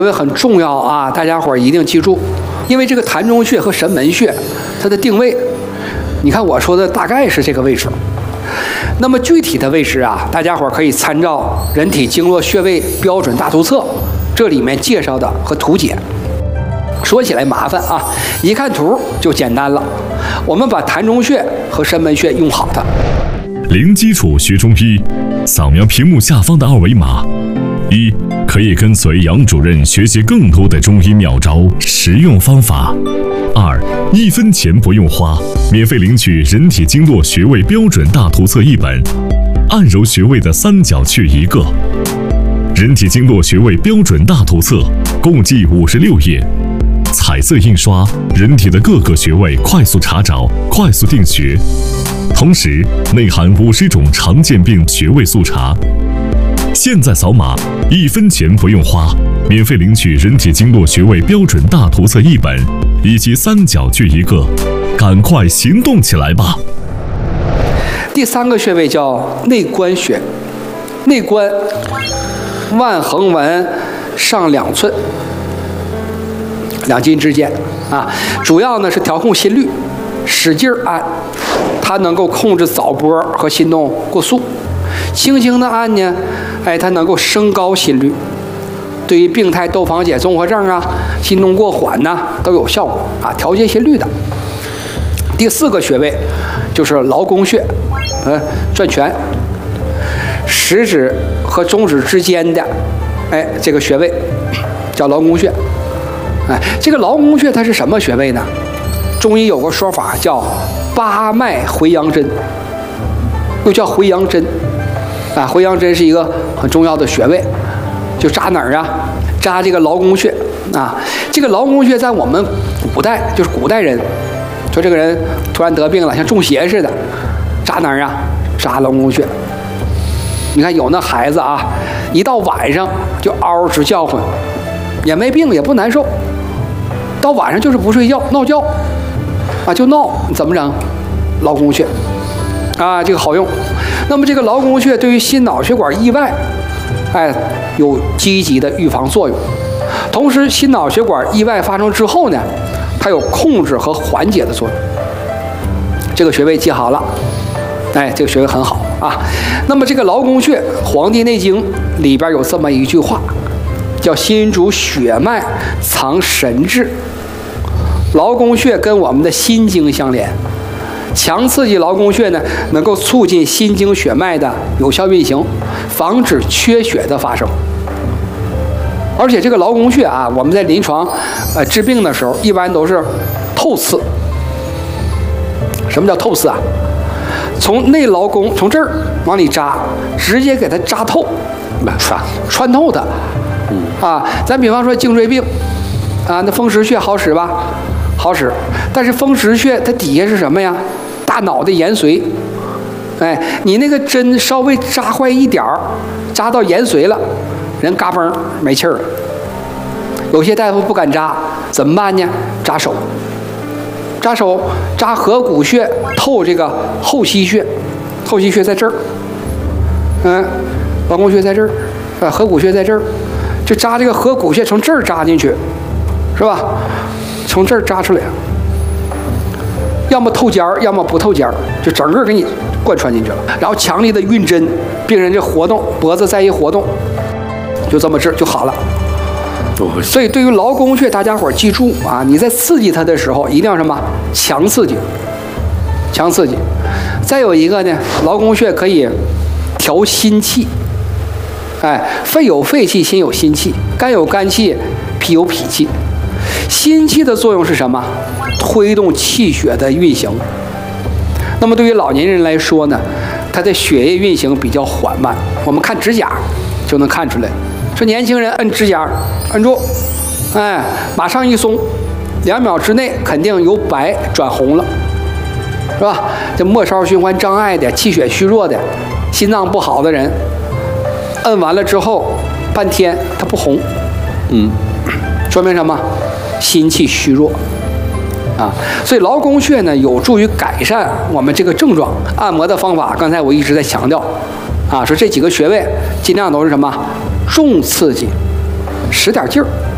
因为很重要啊，大家伙儿一定记住，因为这个膻中穴和神门穴，它的定位，你看我说的大概是这个位置。那么具体的位置啊，大家伙儿可以参照《人体经络穴位标准大图册》，这里面介绍的和图解。说起来麻烦啊，一看图就简单了。我们把膻中穴和神门穴用好它。 零基础学中医，扫描屏幕下方的二维码。一，可以跟随杨主任学习更多的中医妙招、实用方法。二，1分钱不用花，免费领取《人体经络穴位标准大图册》1本，按揉穴位的三角穴1个。《人体经络穴位标准大图册》共计56页，彩色印刷，人体的各个穴位快速查找、快速定穴，同时内含50种常见病穴位速查。现在扫码，1分钱不用花，免费领取《人体经络穴位标准大图册》1本，以及三角穴1个，赶快行动起来吧！ 第3个穴位叫内关穴，内关，腕横纹上2寸，2筋之间啊，主要呢是调控心率，使劲按，它能够控制早搏和心动过速。轻轻的按呢，它能够升高心率，对于病态窦房结综合症啊、心动过缓呐都有效果啊，调节心率的。第4个穴位就是劳宫穴，转拳，食指和中指之间的，这个穴位叫劳宫穴。这个劳宫穴它是什么穴位呢？中医有个说法叫八脉回阳针，又叫回阳针。回阳针是一个很重要的穴位，就扎哪儿啊？扎这个劳宫穴啊。这个劳宫穴在我们古代，就是古代人，说这个人突然得病了，像中邪似的，扎哪儿啊？扎劳宫穴。你看有那孩子啊，一到晚上就嗷直叫唤，也没病也不难受，到晚上就是不睡觉闹觉啊，就闹，怎么整？劳宫穴啊，这个好用。那么这个劳宫穴对于心脑血管意外，有积极的预防作用。同时，心脑血管意外发生之后呢，它有控制和缓解的作用。这个穴位记好了，这个穴位很好啊。那么这个劳宫穴，《黄帝内经》里边有这么一句话，叫“心主血脉，藏神志”。劳宫穴跟我们的心经相连。强刺激劳宫穴呢，能够促进心经血脉的有效运行，防止缺血的发生。而且这个劳宫穴啊，我们在临床治病的时候，一般都是透刺。什么叫透刺啊？从内劳宫从这儿往里扎，直接给它扎透，穿透它。咱比方说颈椎病啊，那风池穴好使吧？好使，但是风池穴它底下是什么呀？大脑的延髓，你那个针稍微扎坏一点儿，扎到延髓了，人嘎嘣没气儿了。有些大夫不敢扎，怎么办呢？扎手，扎合谷穴，透这个后溪穴，后溪穴在这儿，劳宫穴在这儿，合谷穴在这儿，就扎这个合谷穴，从这儿扎进去，是吧？从这儿扎出来，要么透尖儿，要么不透尖儿，就整个给你贯穿进去了。然后强力的运针，病人这活动脖子再一活动，就这么治就好了。所以对于劳宫穴，大家伙记住啊，你在刺激它的时候，一定要什么？强刺激，强刺激。再有一个呢，劳宫穴可以调心气。肺有肺气，心有心气；肝有肝气，脾有脾气。心气的作用是什么？推动气血的运行。那么对于老年人来说呢，他的血液运行比较缓慢。我们看指甲就能看出来，说年轻人摁指甲，摁住，马上一松，2秒之内肯定由白转红了，是吧？这末梢循环障碍的、气血虚弱的、心脏不好的人，摁完了之后半天它不红，说明什么？心气虚弱啊，所以劳宫穴呢有助于改善我们这个症状。按摩的方法，刚才我一直在强调啊，说这几个穴位尽量都是什么？重刺激，使点劲儿。